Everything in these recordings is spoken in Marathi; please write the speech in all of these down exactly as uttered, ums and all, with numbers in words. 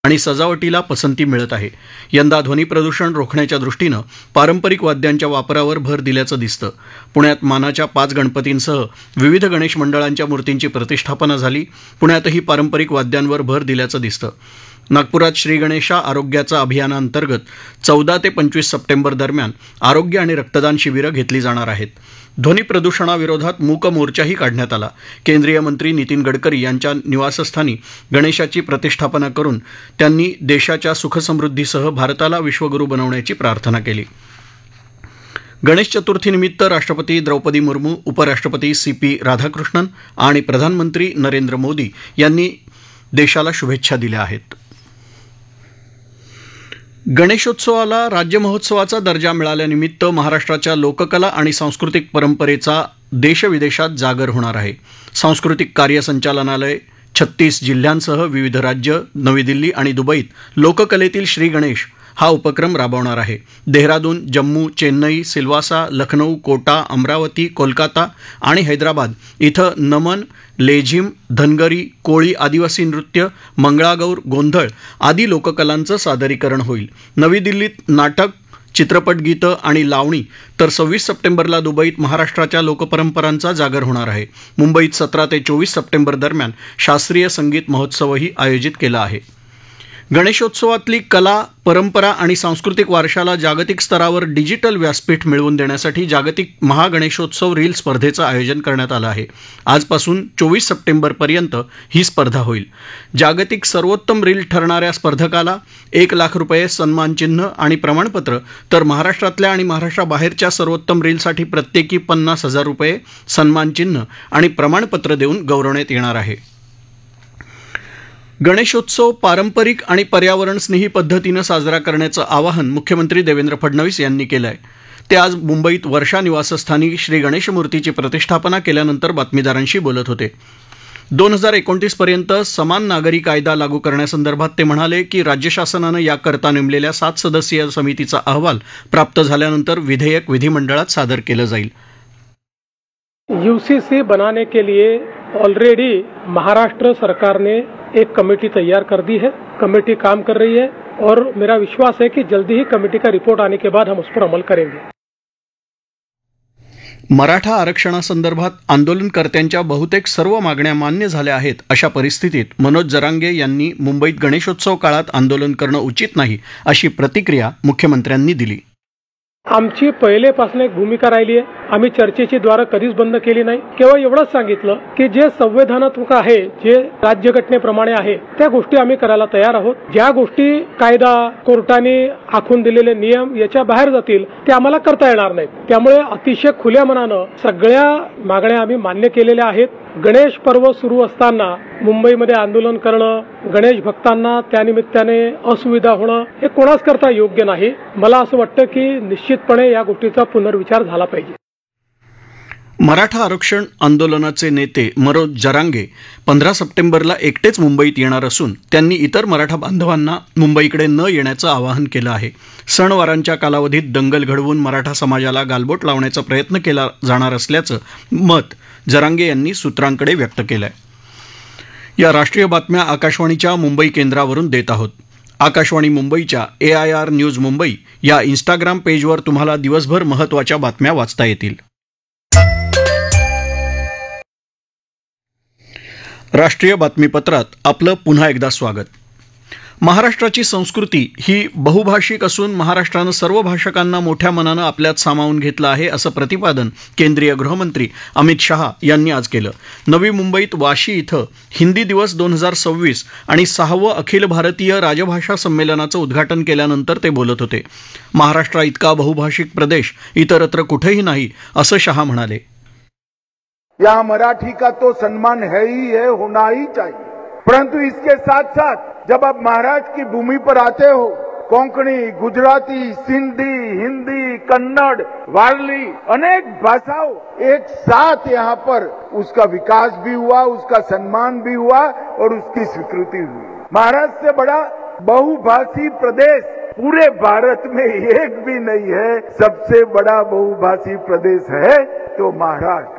आणि सजावटीला पसंती मिळत आहे. यंदा ध्वनी प्रदूषण रोखण्याच्या दृष्टीनं पारंपरिक वाद्यांच्या वापरावर भर दिल्याचं दिसतं. पुण्यात मानाच्या पाच गणपतींसह विविध गणेश मंडळांच्या मूर्तींची प्रतिष्ठापना झाली. पुण्यातही पारंपरिक वाद्यांवर भर दिल्याचं दिसतं. नागपुरात श्री गणेशा आरोग्याचा अभियानांतर्गत चौदा ते पंचवीस सप्टेंबर दरम्यान आरोग्य आणि रक्तदान शिबिरं घेतली जाणार आहेत. ध्वनी प्रदूषणाविरोधात मूक मोर्चाही काढण्यात आला. केंद्रीय मंत्री नितीन गडकरी यांच्या निवासस्थानी गणेशाची प्रतिष्ठापना करून त्यांनी देशाच्या सुखसमृद्धीसह भारताला विश्वगुरू बनवण्याची प्रार्थना केली. गणेश चतुर्थीनिमित्त राष्ट्रपती द्रौपदी मुर्मू, उपराष्ट्रपती सी पी राधाकृष्णन आणि प्रधानमंत्री नरेंद्र मोदी यांनी देशाला शुभेच्छा दिल्या आहेत. गणेशोत्सवाला राज्य महोत्सवाचा दर्जा मिळाल्यानिमित्त महाराष्ट्राच्या लोककला आणि सांस्कृतिक परंपरेचा देशविदेशात जागर होणार आहे. सांस्कृतिक कार्य संचालनालय छत्तीस जिल्ह्यांसह विविध राज्य, नवी दिल्ली आणि दुबईत लोककलेतील श्री गणेश हा उपक्रम राबवणार आहे. देहरादून, जम्मू, चेन्नई, सिल्वासा, लखनौ, कोटा, अमरावती, कोलकाता आणि हैदराबाद इथं नमन, लेझिम, धनगरी, कोळी आदिवासी नृत्य, मंगळागौर, गोंधळ आदी लोककलांचं सादरीकरण होईल. नवी दिल्लीत नाटक, चित्रपट गीतं आणि लावणी तर सव्वीस सप्टेंबरला दुबईत महाराष्ट्राच्या लोकपरंपरांचा जागर होणार आहे. मुंबईत सतरा ते चोवीस सप्टेंबर दरम्यान शास्त्रीय संगीत महोत्सवही आयोजित केला आहे. गणेशोत्सवातली कला, परंपरा आणि सांस्कृतिक वारशाला जागतिक स्तरावर डिजिटल व्यासपीठ मिळवून देण्यासाठी जागतिक महागणेशोत्सव रील स्पर्धेचं आयोजन करण्यात आलं आहे. आजपासून चोवीस सप्टेंबरपर्यंत ही स्पर्धा होईल. जागतिक सर्वोत्तम रील ठरणाऱ्या स्पर्धकाला एक लाख रुपये सन्मानचिन्ह आणि प्रमाणपत्र, तर महाराष्ट्रातल्या आणि महाराष्ट्राबाहेरच्या सर्वोत्तम रीलसाठी प्रत्येकी पन्नास हजार रुपये सन्मानचिन्ह आणि प्रमाणपत्र देऊन गौरवण्यात येणार आहे. गणेशोत्सव पारंपरिक आणि पर्यावरणस्नेही पद्धतीनं साजरा करण्याचं आवाहन मुख्यमंत्री देवेंद्र फडणवीस यांनी केलं आहे. ते आज मुंबईत वर्षा निवासस्थानी श्री गणेश मूर्तीची प्रतिष्ठापना केल्यानंतर बातमीदारांशी बोलत होते. दोन हजार एकोणतीसपर्यंत समान नागरी कायदा लागू करण्यासंदर्भात ते म्हणाले की राज्य शासनानं याकरता नेमलेल्या सात सदस्यीय समितीचा अहवाल प्राप्त झाल्यानंतर विधेयक विधिमंडळात सादर केलं जाईल. यूसीसी बनाने के लिए ऑलरेडी महाराष्ट्र सरकार ने एक कमेटी तैयार कर दी है. कमेटी काम कर रही है और मेरा विश्वास है कि जल्दी ही कमेटी का रिपोर्ट आने के बाद हम उस पर अमल करेंगे. मराठा आरक्षणासंदर्भात आंदोलनकर्त्यांच्या बहुतेक सर्व मागण्या मान्य झाल्या आहेत. अशा परिस्थितीत मनोज जरांगे यांनी मुंबईत गणेशोत्सव काळात आंदोलन करणं उचित नाही अशी प्रतिक्रिया मुख्यमंत्र्यांनी दिली. आमची पहिलेपासून एक भूमिका राहिली आहे. आम्ही चर्चेची द्वारं कधीच बंद केली नाही. केवळ एवढंच सांगितलं की जे संविधानात्मक आहे, जे राज्यघटनेप्रमाणे आहे, त्या गोष्टी आम्ही करायला तयार आहोत. ज्या गोष्टी कायदा, कोर्टाने आखून दिलेले नियम याच्या बाहेर जातील ते आम्हाला करता येणार नाहीत. त्यामुळे अतिशय खुल्या मनानं सगळ्या मागण्या आम्ही मान्य केलेल्या आहेत. गणेश पर्व सुरू असताना मुंबईमध्ये आंदोलन करणं, गणेश भक्तांना त्यानिमित्ताने असुविधा होणं हे कोणाच करता योग्य नाही. मला असं वाटतं की निश्चितपणे या गोष्टीचा पुनर्विचार झाला पाहिजे. मराठा आरक्षण आंदोलनाचे नेते मनोज जरांगे पंधरा सप्टेंबरला एकटेच मुंबईत येणार असून त्यांनी इतर मराठा बांधवांना मुंबईकडे न येण्याचं आवाहन केलं आहे. सणवारांच्या कालावधीत दंगल घडवून मराठा समाजाला गालबोट लावण्याचा प्रयत्न केला जाणार असल्याचं मत जरांगे यांनी सूत्रांकडे व्यक्त केलं आहे. या राष्ट्रीय बातम्या आकाशवाणीच्या मुंबई केंद्रावरून देत आहोत. आकाशवाणी मुंबईच्या ए आय आर न्यूज मुंबई या इंस्टाग्राम पेजवर तुम्हाला दिवसभर महत्त्वाच्या बातम्या वाचता येतील. राष्ट्रीय बातमीपत्रात आपलं पुन्हा एकदा स्वागत. महाराष्ट्राची संस्कृती ही बहुभाषिक असून महाराष्ट्रानं सर्व भाषकांना मोठ्या मनानं आपल्यात सामावून घेतलं आहे असं प्रतिपादन केंद्रीय गृहमंत्री अमित शहा यांनी आज केलं. नवी मुंबईत वाशी इथं हिंदी दिवस दोन हजार सव्वीस आणि सहावं अखिल भारतीय राजभाषा संमेलनाचं उद्घाटन केल्यानंतर ते बोलत होते. महाराष्ट्रा इतका बहुभाषिक प्रदेश इतरत्र कुठेही नाही असं शहा म्हणाले. यहाँ मराठी का तो सम्मान है ही है, होना ही चाहिए, परंतु इसके साथ साथ जब आप महाराष्ट्र की भूमि पर आते हो, कोंकणी, गुजराती, सिंधी, हिंदी, कन्नड़, वारली अनेक भाषाओं एक साथ यहाँ पर उसका विकास भी हुआ, उसका सम्मान भी हुआ और उसकी स्वीकृति हुई. महाराष्ट्र से बड़ा बहुभाषी प्रदेश पूरे भारत में एक भी नहीं है. सबसे बड़ा बहुभाषी प्रदेश है तो महाराष्ट्र.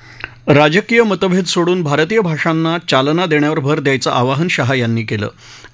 राजकीय मतभेद सोडून भारतीय भाषांना चालना देण्यावर भर द्यायचं आवाहन शहा यांनी केलं.